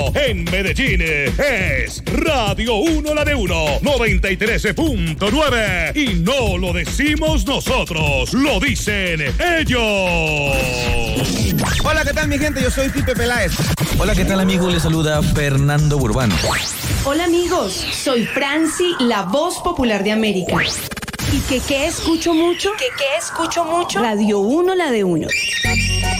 en Medellín es Radio 1 la de 1, 93.9. Y no lo decimos nosotros, lo dicen ellos. Hola, ¿qué tal mi gente? Yo soy Pipe Peláez. Hola, ¿qué tal amigos? Les saluda Fernando Burbano. Hola amigos, soy Franci, la voz popular de América. ¿Y qué escucho mucho? ¿Qué escucho mucho? Radio 1 la de 1.